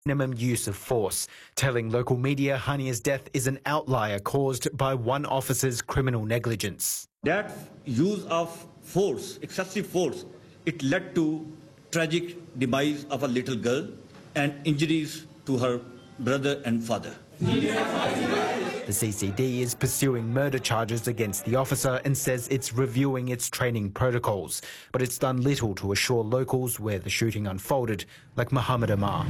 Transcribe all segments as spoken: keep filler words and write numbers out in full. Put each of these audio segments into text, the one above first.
minimum use of force, telling local media Hania's death is an outlier caused by one officer's criminal negligence. That use of force, excessive force, it led to tragic demise of a little girl and injuries to her brother and father. The C C D is pursuing murder charges against the officer and says it's reviewing its training protocols, but it's done little to assure locals where the shooting unfolded, like Muhammad Amar.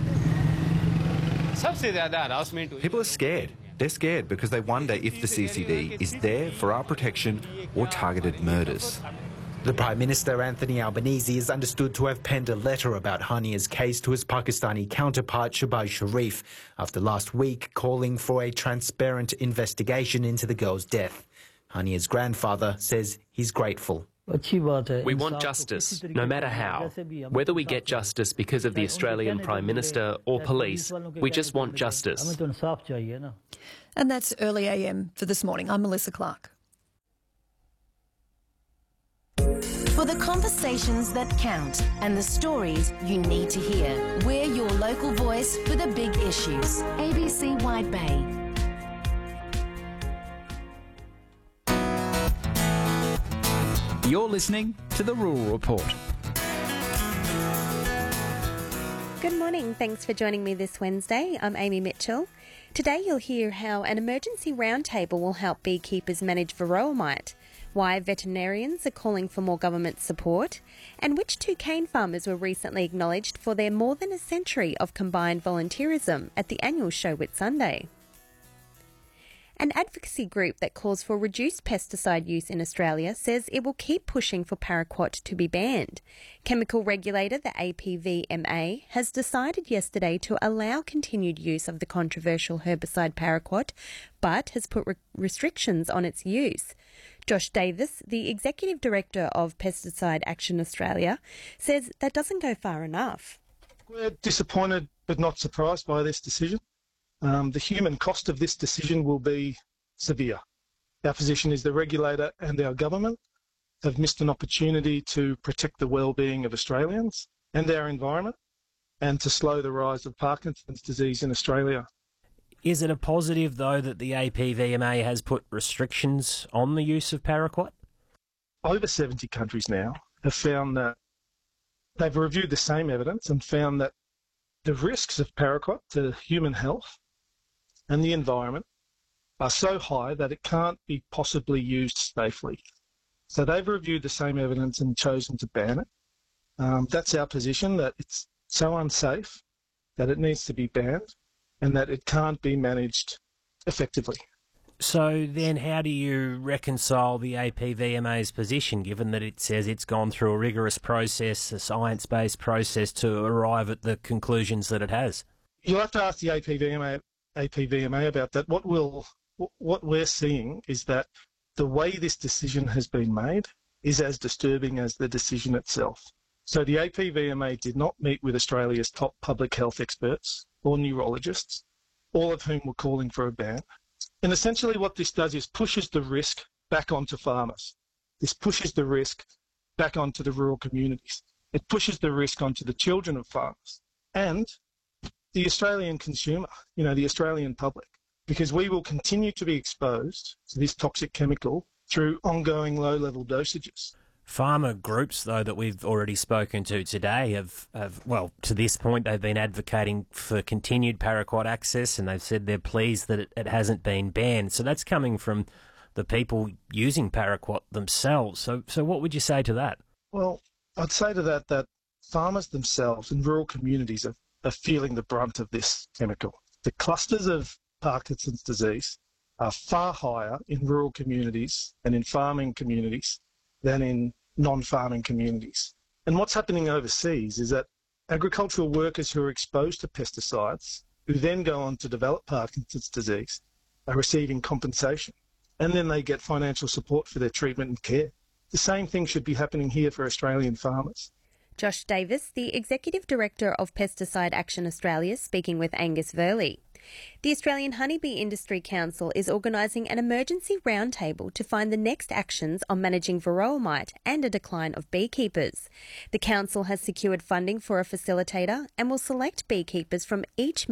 People are scared. They're scared because they wonder if the C C D is there for our protection or targeted murders. The Prime Minister, Anthony Albanese, is understood to have penned a letter about Hania's case to his Pakistani counterpart, Shehbaz Sharif, after last week calling for a transparent investigation into the girl's death. Hania's grandfather says he's grateful. We want justice, no matter how. Whether we get justice because of the Australian Prime Minister or police, we just want justice. And that's Early A M for this morning. I'm Melissa Clark. For the conversations that count and the stories you need to hear, we're your local voice for the big issues. A B C Wide Bay. You're listening to The Rural Report. Good morning. Thanks for joining me this Wednesday. I'm Amy Mitchell. Today you'll hear how an emergency roundtable will help beekeepers manage varroa mite, why veterinarians are calling for more government support, and which two cane farmers were recently acknowledged for their more than a century of combined volunteerism at the annual Show Whitsunday. An advocacy group that calls for reduced pesticide use in Australia says it will keep pushing for paraquat to be banned. Chemical regulator, the A P V M A, has decided yesterday to allow continued use of the controversial herbicide paraquat, but has put re- restrictions on its use. Josh Davis, the Executive Director of Pesticide Action Australia, says that doesn't go far enough. We're disappointed but not surprised by this decision. Um, the human cost of this decision will be severe. Our position is the regulator and our government have missed an opportunity to protect the well-being of Australians and our environment and to slow the rise of Parkinson's disease in Australia. Is it a positive, though, that the A P V M A has put restrictions on the use of paraquat? Over seventy countries now have found that they've reviewed the same evidence and found that the risks of paraquat to human health and the environment are so high that it can't be possibly used safely. So they've reviewed the same evidence and chosen to ban it. Um, that's our position, that it's so unsafe that it needs to be banned and that it can't be managed effectively. So then how do you reconcile the A P V M A's position, given that it says it's gone through a rigorous process, a science-based process, to arrive at the conclusions that it has? You'll have to ask the A P V M A, A P V M A about that. What we'll, what we're seeing is that the way this decision has been made is as disturbing as the decision itself. So the A P V M A did not meet with Australia's top public health experts or neurologists, all of whom were calling for a ban. And essentially what this does is pushes the risk back onto farmers. This pushes the risk back onto the rural communities. It pushes the risk onto the children of farmers and the Australian consumer, you know, the Australian public, because we will continue to be exposed to this toxic chemical through ongoing low-level dosages. Farmer groups, though, that we've already spoken to today have, have, well, to this point, they've been advocating for continued paraquat access, and they've said they're pleased that it, it hasn't been banned. So that's coming from the people using paraquat themselves. So, so what would you say to that? Well, I'd say to that that farmers themselves in rural communities are, are feeling the brunt of this chemical. The clusters of Parkinson's disease are far higher in rural communities and in farming communities than in non-farming communities. And what's happening overseas is that agricultural workers who are exposed to pesticides, who then go on to develop Parkinson's disease, are receiving compensation. And then they get financial support for their treatment and care. The same thing should be happening here for Australian farmers. Josh Davis, the Executive Director of Pesticide Action Australia, speaking with Angus Verley. The Australian Honeybee Industry Council is organising an emergency roundtable to find the next actions on managing varroa mite and a decline of beekeepers. The council has secured funding for a facilitator and will select beekeepers from each